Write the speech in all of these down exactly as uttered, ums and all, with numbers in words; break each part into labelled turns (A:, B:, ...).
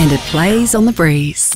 A: and it plays on the breeze.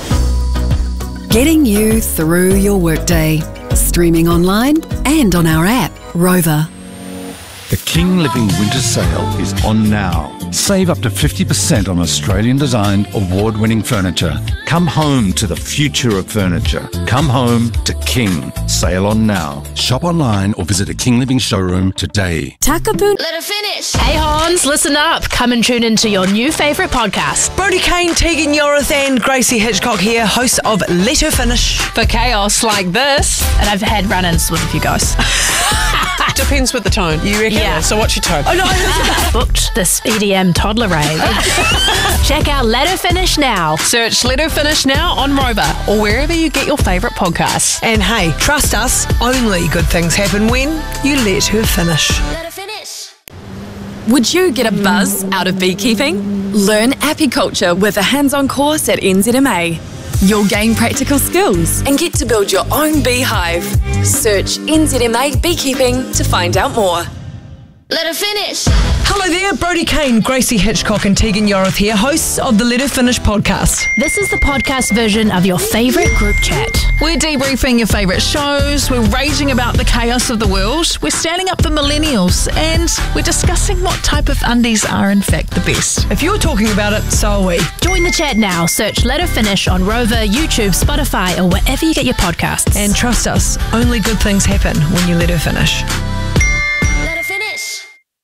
A: Getting you through your workday. Streaming online and on our app, Rover.
B: The King Living Winter Sale is on now. Save up to fifty percent on Australian-designed, award-winning furniture. Come home to the future of furniture. Come home to King. Sale on now. Shop online or visit a King Living showroom today.
C: Takapun. Let her finish.
D: Hey Hans, listen up. Come and tune into your new favourite podcast.
E: Brodie Kane, Tegan Yorath and Gracie Hitchcock here, hosts of Let Her Finish.
D: For chaos like this. And I've had run-ins with a few guys.
E: Depends with the tone. You reckon?
D: Yeah.
E: So what's your tone?
D: Oh no, I booked this E D M toddler rave. Check out Let Her Finish now.
F: Search Let Her Finish now on Rover or wherever you get your favourite podcasts.
E: And hey, trust us, only good things happen when you let her finish.
C: Let her finish.
G: Would you get a buzz out of beekeeping? Learn apiculture with a hands-on course at N Z M A. You'll gain practical skills and get to build your own beehive. Search N Z M A Beekeeping to find out more.
C: Let her finish.
E: Hello there, Brodie Kane, Gracie Hitchcock and Tegan Yorath here, hosts of the Let Her Finish podcast.
D: This is the podcast version of your favourite group chat.
F: We're debriefing your favourite shows, we're raging about the chaos of the world, we're standing up for millennials, and we're discussing what type of undies are in fact the best.
E: If you're talking about it, so are we.
D: Join the chat now. Search Let Her Finish on Rover, YouTube, Spotify or wherever you get your podcasts.
E: And trust us, only good things happen when you let her finish.
C: Let her finish.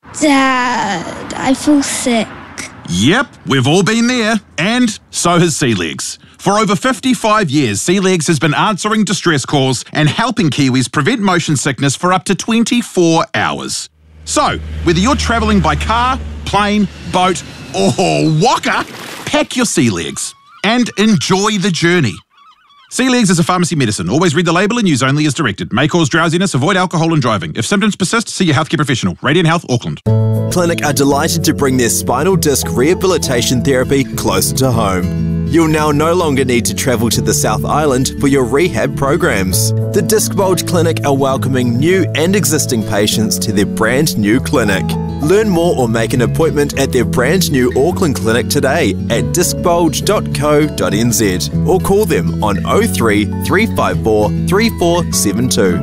H: Dad, I feel sick.
I: Yep, we've all been there, and so has Sea Legs. For over fifty-five years, Sea Legs has been answering distress calls and helping Kiwis prevent motion sickness for up to twenty-four hours. So, whether you're travelling by car, plane, boat, or waka, pack your Sea Legs and enjoy the journey. Sea Legs is a pharmacy medicine. Always read the label and use only as directed. May cause drowsiness. Avoid alcohol and driving. If symptoms persist, see your healthcare professional. Radiant Health, Auckland.
J: Clinic are delighted to bring their spinal disc rehabilitation therapy closer to home. You'll now no longer need to travel to the South Island for your rehab programs. The Disc Bulge Clinic are welcoming new and existing patients to their brand new clinic. Learn more or make an appointment at their brand new Auckland clinic today at disc bulge dot co dot n z or call them on oh three, three five four, three four seven two.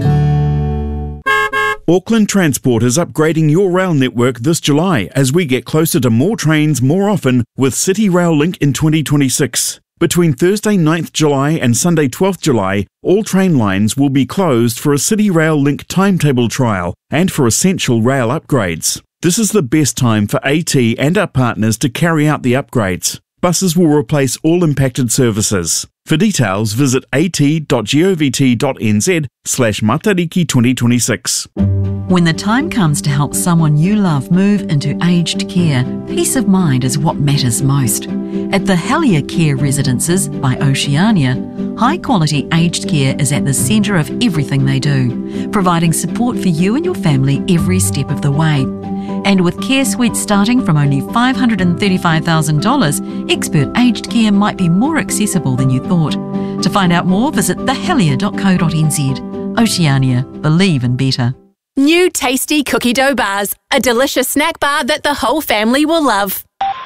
K: Auckland Transport is upgrading your rail network this July as we get closer to more trains more often with City Rail Link in twenty twenty-six. Between Thursday ninth July and Sunday twelfth July, all train lines will be closed for a City Rail Link timetable trial and for essential rail upgrades. This is the best time for AT and our partners to carry out the upgrades. Buses will replace all impacted services. For details, visit at.govt.nz slash matariki twenty twenty-six.
L: When the time comes to help someone you love move into aged care, peace of mind is what matters most. At the Helier Care Residences by Oceania, high-quality aged care is at the centre of everything they do, providing support for you and your family every step of the way. And with care suites starting from only five hundred thirty-five thousand dollars, expert aged care might be more accessible than you thought. To find out more, visit the helier dot co dot n z. Oceania, believe in better.
G: New tasty cookie dough bars, a delicious snack bar that the whole family will love.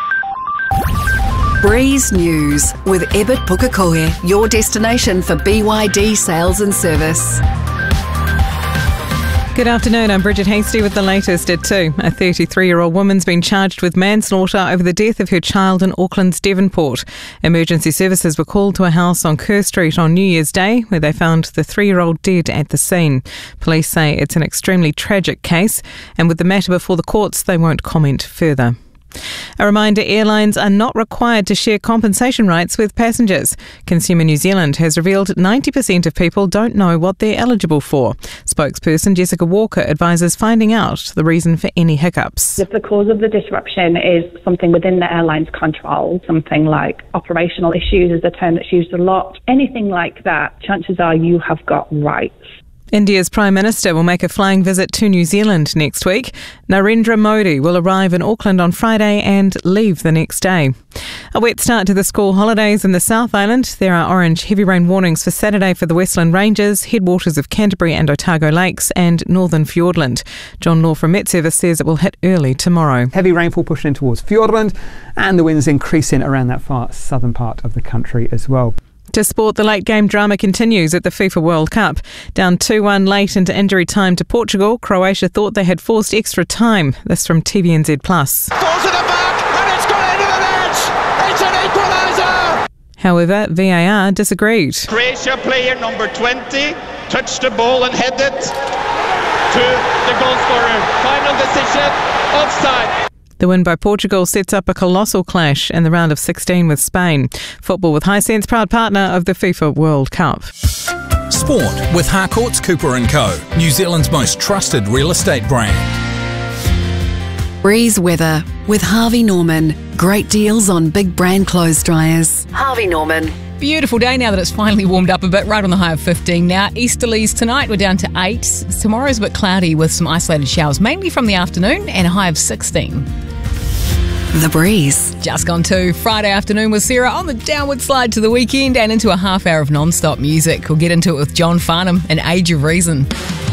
A: Breeze News with Ebert Pukekohe, your destination for B Y D sales and service.
M: Good afternoon, I'm Bridget Hasty with the latest at two. A thirty-three-year-old woman's been charged with manslaughter over the death of her child in Auckland's Devonport. Emergency services were called to a house on Kerr Street on New Year's Day, where they found the three-year-old dead at the scene. Police say it's an extremely tragic case, and with the matter before the courts, they won't comment further. A reminder, airlines are not required to share compensation rights with passengers. Consumer New Zealand has revealed ninety percent of people don't know what they're eligible for. Spokesperson Jessica Walker advises finding out the reason for any hiccups.
N: If the cause of the disruption is something within the airline's control, something like operational issues is a term that's used a lot, anything like that, chances are you have got rights.
M: India's Prime Minister will make a flying visit to New Zealand next week. Narendra Modi will arrive in Auckland on Friday and leave the next day. A wet start to the school holidays in the South Island. There are orange heavy rain warnings for Saturday for the Westland Ranges, headwaters of Canterbury and Otago Lakes and northern Fiordland. John Law from Met Service says it will hit early tomorrow.
O: Heavy rainfall pushing in towards Fiordland and the winds increasing around that far southern part of the country as well.
M: To sport, the late game drama continues at the FIFA World Cup. Down two one late into injury time to Portugal, Croatia thought they had forced extra time. This from T V N Z Plus.
P: Falls at the back and it's gone into the net! It's an equaliser!
M: However, V A R disagreed.
P: Croatia player number twenty touched the ball and headed to the goal scorer. Final decision, offside.
M: The win by Portugal sets up a colossal clash in the round of sixteen with Spain. Football with Hisense, proud partner of the FIFA World Cup.
Q: Sport with Harcourts Cooper and Co, New Zealand's most trusted real estate brand.
A: Breeze weather with Harvey Norman. Great deals on big brand clothes dryers. Harvey Norman.
R: Beautiful day now that it's finally warmed up a bit, right on the high of fifteen now. Easterlies tonight, we're down to eight. Tomorrow's a bit cloudy with some isolated showers, mainly from the afternoon, and a high of sixteen.
A: The Breeze.
R: Just gone to Friday afternoon with Sarah on the downward slide to the weekend and into a half hour of non-stop music. We'll get into it with John Farnham and Age of Reason.